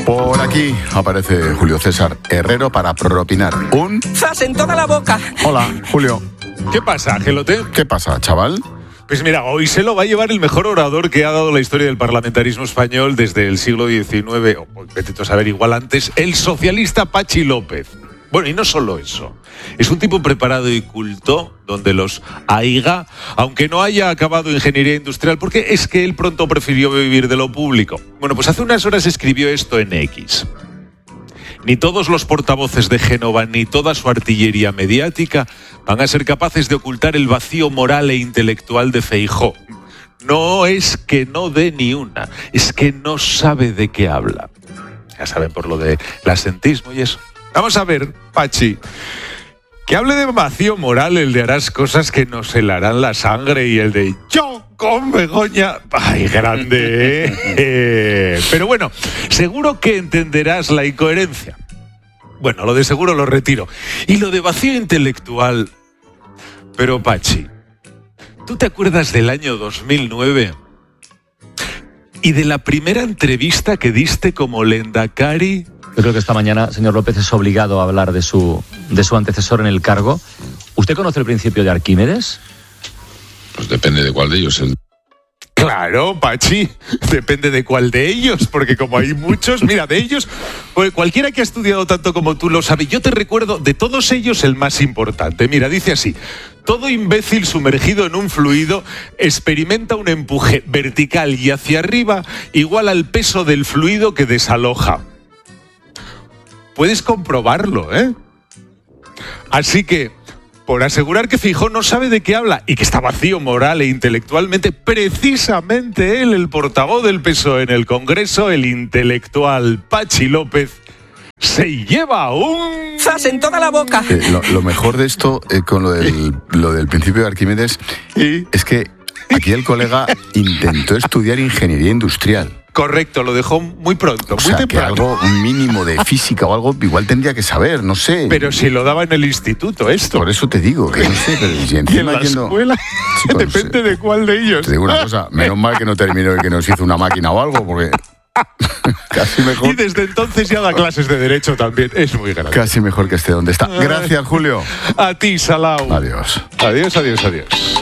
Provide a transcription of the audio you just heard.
Por aquí aparece Julio César Herrero para propinar un... ¡Zas en toda la boca! Hola, Julio. ¿Qué pasa, Gelote? ¿Qué pasa, chaval? Pues mira, hoy se lo va a llevar el mejor orador que ha dado la historia del parlamentarismo español desde el siglo XIX, o vete tú a saber, igual antes, el socialista Patxi López. Bueno, y no solo eso. Es un tipo preparado y culto, donde los aiga, aunque no haya acabado ingeniería industrial, porque es que él pronto prefirió vivir de lo público. Bueno, pues hace unas horas escribió esto en X. Ni todos los portavoces de Génova, ni toda su artillería mediática van a ser capaces de ocultar el vacío moral e intelectual de Feijóo. No es que no dé ni una, es que no sabe de qué habla. Ya saben, por lo de asentismo y eso. Vamos a ver, Pachi, que hable de vacío moral el de harás cosas que nos helarán la sangre y el de yo con Begoña. ¡Ay, grande! Pero bueno, seguro que entenderás la incoherencia. Bueno, lo de seguro lo retiro. Y lo de vacío intelectual. Pero Pachi, ¿tú te acuerdas del año 2009? Y de la primera entrevista que diste como Lehendakari. Yo creo que esta mañana, señor López, es obligado a hablar de su antecesor en el cargo. ¿Usted conoce el principio de Arquímedes? Pues depende de cuál de ellos. Claro, Pachi, depende de cuál de ellos, porque como hay muchos, mira, de ellos, pues cualquiera que ha estudiado tanto como tú lo sabe. Yo te recuerdo de todos ellos el más importante. Mira, dice así: todo imbécil sumergido en un fluido experimenta un empuje vertical y hacia arriba igual al peso del fluido que desaloja. Puedes comprobarlo, ¿eh? Así que, por asegurar que Feijóo no sabe de qué habla y que está vacío moral e intelectualmente, precisamente él, el portavoz del PSOE en el Congreso, el intelectual Patxi López, se lleva un... ¡Zas en toda la boca! Lo mejor de esto, con lo del principio de Arquímedes, es que aquí el colega intentó estudiar ingeniería industrial. Correcto, lo dejó muy pronto, O muy sea, temprano. que algo, un mínimo de física o algo, igual tendría que saber, no sé. Pero si lo daba en el instituto esto. Por eso te digo, que no sé, pero si Y en encima la yendo... escuela, Chicos, depende de cuál de ellos. Te digo una cosa, menos mal que no terminó y que nos hizo una máquina o algo, porque casi Y mejor, desde entonces ya da clases de Derecho también, es muy grande. casi mejor que esté donde está. Gracias, Julio. A ti, Salao. Adiós. Adiós, adiós, adiós.